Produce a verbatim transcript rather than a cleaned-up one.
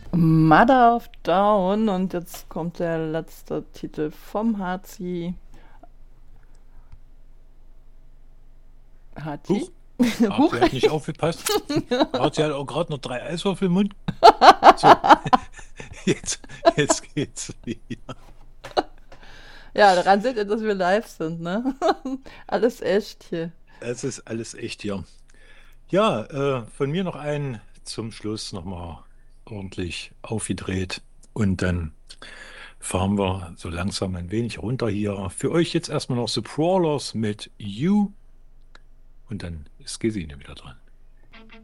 Mother of Down und jetzt kommt der letzte Titel vom Hazi. Hachi? Huch, Huch. Arti hat nicht aufgepasst. Arti hat auch gerade noch drei Eiswürfel im Mund. So, jetzt, jetzt geht's wieder. Ja, daran seht ihr, dass wir live sind, ne? Alles echt hier. Es ist alles echt hier. Ja, äh, von mir noch einen zum Schluss nochmal ordentlich aufgedreht. Und dann fahren wir so langsam ein wenig runter hier. Für euch jetzt erstmal noch The Crawlers mit You. Und dann ist Gesine wieder dran.